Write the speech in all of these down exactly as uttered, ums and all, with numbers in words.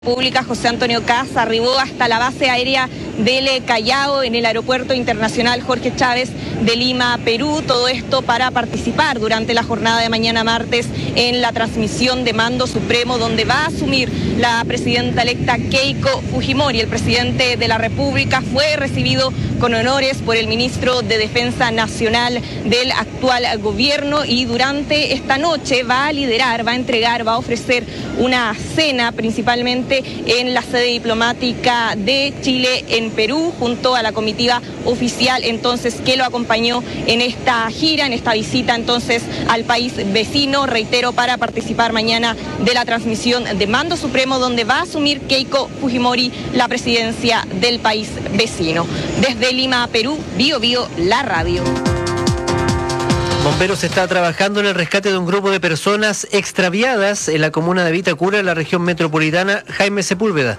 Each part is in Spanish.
Pública José Antonio Kast arribó hasta la base aérea del Callao en el Aeropuerto Internacional Jorge Chávez de Lima, Perú. Todo esto para participar durante la jornada de mañana martes en la transmisión de Mando Supremo, donde va a asumir la presidenta electa Keiko Fujimori. El presidente de la República fue recibido con honores por el ministro de Defensa Nacional del actual gobierno y durante esta noche va a liderar, va a entregar, va a ofrecer una cena principalmente en la sede diplomática de Chile en Perú, junto a la comitiva oficial entonces que lo acompañó en esta gira, en esta visita entonces al país vecino, reitero, para participar mañana de la transmisión de Mando Supremo, donde va a asumir Keiko Fujimori la presidencia del país vecino. Desde Lima, Perú, Bio Bio, la radio. Bomberos está trabajando en el rescate de un grupo de personas extraviadas en la comuna de Vitacura, en la región metropolitana. Jaime Sepúlveda.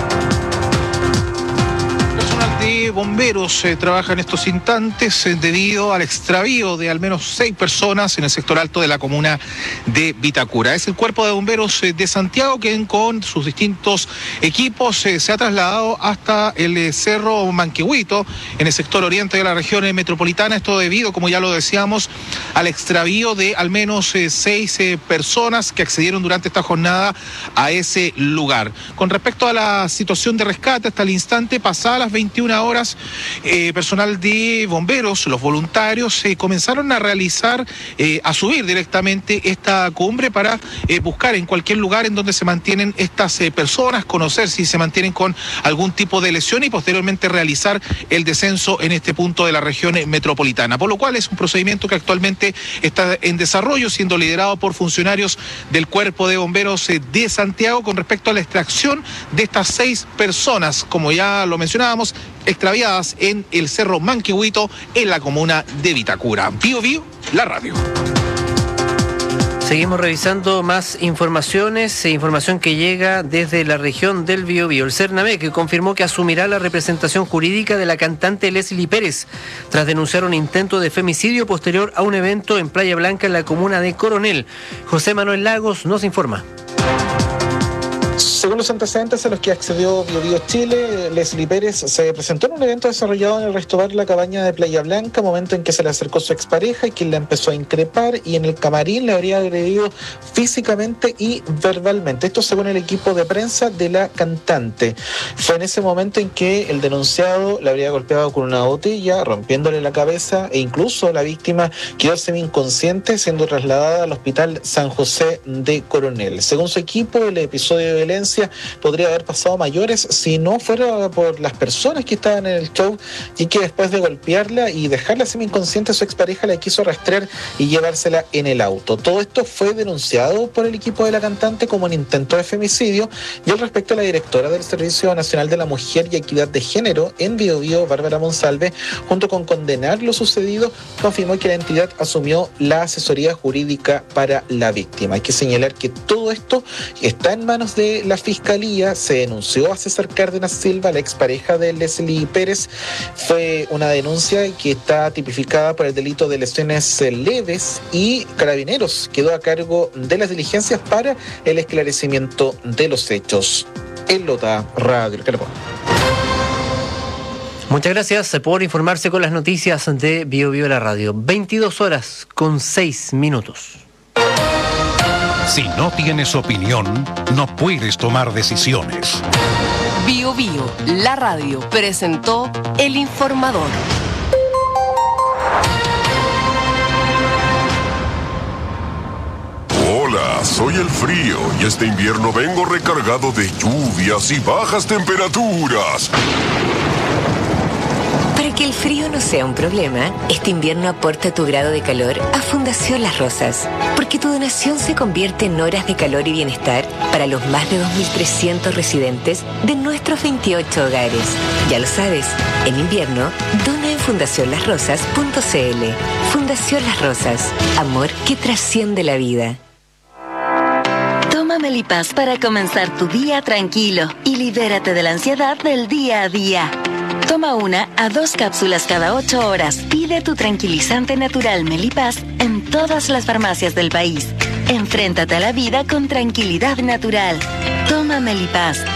De bomberos eh, trabaja en estos instantes eh, debido al extravío de al menos seis personas en el sector alto de la comuna de Vitacura. Es el cuerpo de bomberos eh, de Santiago quien con sus distintos equipos eh, se ha trasladado hasta el eh, Cerro Manquehuito en el sector oriente de la región eh, metropolitana. Esto debido, como ya lo decíamos, al extravío de al menos eh, seis eh, personas que accedieron durante esta jornada a ese lugar. Con respecto a la situación de rescate hasta el instante, pasadas las veintiuna horas, eh, personal de bomberos, los voluntarios, eh, comenzaron a realizar, eh, a subir directamente esta cumbre para eh, buscar en cualquier lugar en donde se mantienen estas eh, personas, conocer si se mantienen con algún tipo de lesión y posteriormente realizar el descenso en este punto de la región metropolitana. Por lo cual es un procedimiento que actualmente está en desarrollo, siendo liderado por funcionarios del Cuerpo de Bomberos eh, de Santiago con respecto a la extracción de estas seis personas, como ya lo mencionábamos, extraviadas en el Cerro Manquehuito, en la comuna de Vitacura. Bio Bio, la radio. Seguimos revisando más informaciones, eh, información que llega desde la región del Biobío. El Cername, que confirmó que asumirá la representación jurídica de la cantante Leslie Pérez, tras denunciar un intento de femicidio posterior a un evento en Playa Blanca, en la comuna de Coronel. José Manuel Lagos nos informa. Según los antecedentes a los que accedió Bio Bio Chile, Leslie Pérez se presentó en un evento desarrollado en el restaurante La Cabaña de Playa Blanca, momento en que se le acercó su expareja y quien la empezó a increpar y en el camarín le habría agredido físicamente y verbalmente. Esto según el equipo de prensa de la cantante. Fue en ese momento en que el denunciado le habría golpeado con una botella, rompiéndole la cabeza e incluso la víctima quedó semi-inconsciente, siendo trasladada al Hospital San José de Coronel. Según su equipo, el episodio de violencia podría haber pasado mayores si no fuera por las personas que estaban en el show y que después de golpearla y dejarla semi-inconsciente, su expareja la quiso rastrear y llevársela en el auto. Todo esto fue denunciado por el equipo de la cantante como un intento de femicidio y al respecto la directora del Servicio Nacional de la Mujer y Equidad de Género en Biobío, Bárbara Monsalve, junto con condenar lo sucedido, confirmó que la entidad asumió la asesoría jurídica para la víctima. Hay que señalar que todo esto está en manos de la Fiscalía. Se denunció a César Cárdenas Silva, la expareja de Leslie Pérez. Fue una denuncia que está tipificada por el delito de lesiones leves y Carabineros quedó a cargo de las diligencias para el esclarecimiento de los hechos. En Lota Radio. Muchas gracias por informarse con las noticias de Bio Bio la radio. veintidós horas con seis minutos. Si no tienes opinión, no puedes tomar decisiones. Bio Bio, la radio, presentó El Informador. Hola, soy el frío y este invierno vengo recargado de lluvias y bajas temperaturas. Para que el frío no sea un problema, este invierno aporta tu grado de calor a Fundación Las Rosas, porque tu donación se convierte en horas de calor y bienestar para los más de dos mil trescientos residentes de nuestros veintiocho hogares. Ya lo sabes, en invierno, dona en fundación las rosas punto c l. Fundación Las Rosas, amor que trasciende la vida. Toma Melipaz para comenzar tu día tranquilo y libérate de la ansiedad del día a día. Toma una a dos cápsulas cada ocho horas. Pide tu tranquilizante natural Melipaz en todas las farmacias del país. Enfréntate a la vida con tranquilidad natural. Toma Melipaz,